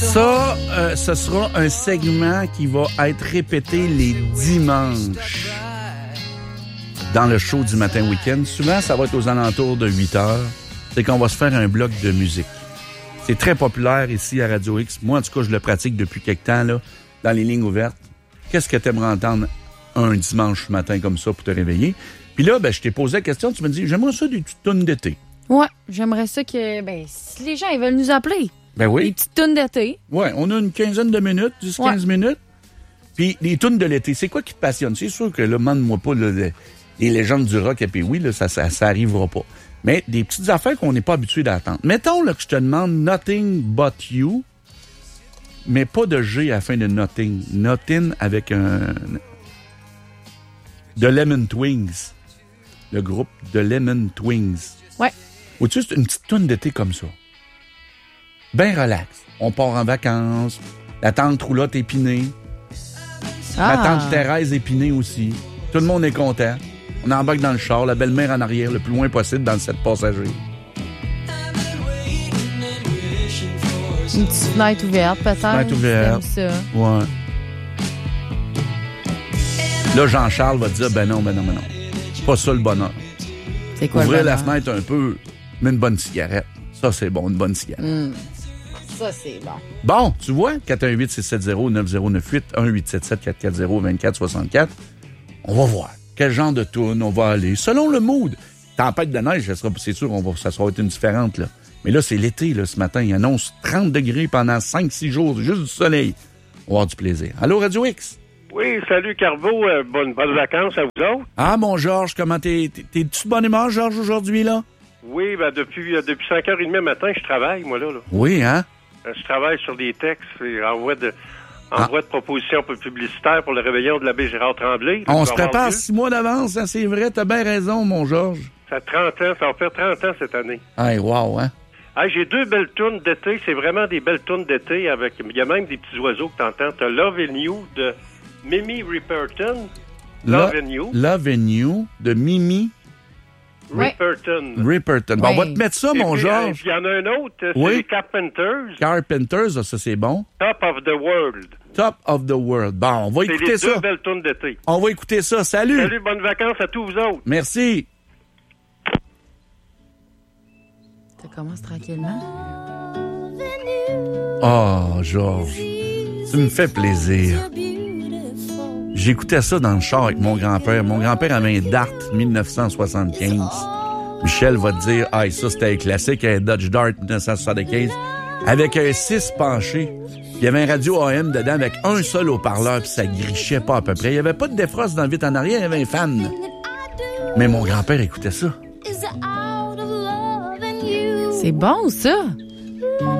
Ça, ce sera un segment qui va être répété les dimanches dans le show du matin week-end. Souvent, ça va être aux alentours de 8 heures. C'est qu'on va se faire un bloc de musique. C'est très populaire ici à Radio X. Moi, en tout cas, je le pratique depuis quelque temps, là, dans les lignes ouvertes. Qu'est-ce que tu aimerais entendre un dimanche matin comme ça pour te réveiller? Puis là, je t'ai posé la question, tu me dis, j'aimerais ça des petites tunes d'été. Ouais, j'aimerais ça que, si les gens ils veulent nous appeler. Ben oui. Des petites tunes d'été. Ouais, on a une quinzaine de minutes, 10-15 minutes. Puis les tunes de l'été, c'est quoi qui te passionne? C'est sûr que là, demande-moi pas là, les légendes du rock, et puis oui, là, ça arrivera pas. Mais des petites affaires qu'on n'est pas habitué d'attendre. Mettons là, que je te demande Nothing But You, mais pas de G à la fin de Nothing. Nothing avec un... The Lemon Twins. Le groupe The Lemon Twins. Ouais. Ou tu sais, c'est une petite toune d'été comme ça. Ben relax. On part en vacances. La tante Roulotte épinée. La tante Thérèse épinée aussi. Tout le monde est content. On embarque dans le char, la belle-mère en arrière, le plus loin possible dans le 7 passagers. Une petite fenêtre ouverte, peut-être. Fenêtre ouverte. Ça. Ouais. Là, Jean-Charles va te dire, ben non. Pas ça le bonheur. C'est quoi ouvrir le bonheur? la fenêtre un peu, mais une bonne cigarette. Ça, c'est bon, une bonne cigarette. Ça, c'est bon. Bon, tu vois, 418-670-9098, 1-877-440-2464. On va voir quel genre de tourne on va aller. Selon le mood. Tempête de neige, c'est sûr, ça sera une différente, là. Mais là, c'est l'été, là, ce matin. Il annonce 30 degrés pendant 5-6 jours. Juste du soleil. On va avoir du plaisir. Allô, Radio X? Oui, salut, Carbo. Bonnes vacances à vous autres. Ah, mon Georges, comment t'es-tu de bonne humeur, Georges, aujourd'hui, là? Oui, depuis 5h30 matin, je travaille, moi, là. Oui, hein? Je travaille sur des textes et envoi de propositions publicitaires pour le réveillon de l'abbé Gérard Tremblay. On se prépare 6 mois d'avance, hein, c'est vrai, t'as bien raison, mon Georges. Ça fait 30 ans, ça va faire 30 ans cette année. Hey, wow, hein? Hey, j'ai 2 belles tunes d'été, c'est vraiment des belles tunes d'été avec, il y a même des petits oiseaux que t'entends. T'as Love and You de Mimi Ripperton. Love and You. Love and You de Mimi Ripperton. Bon, on va te mettre ça, mon Georges. Il y en a un autre, c'est les Carpenters. Carpenters, ça c'est bon. Top of the World. Top of the World. Bon, on va écouter ça. C'est les 2 belles tunes d'été. On va écouter ça. Salut. Salut, bonnes vacances à tous vous autres. Merci. Ça commence tranquillement. Oh, Georges, tu me fais plaisir. J'écoutais ça dans le char avec mon grand-père. Mon grand-père avait un Dart 1975. Michel va te dire, ça c'était un classique, un Dodge Dart 1975, avec un 6 penché. Il y avait un radio AM dedans avec un seul haut-parleur, puis ça grichait pas à peu près. Il y avait pas de défrost dans le vite en arrière, il y avait un fan. Mais mon grand-père écoutait ça. C'est bon, ça.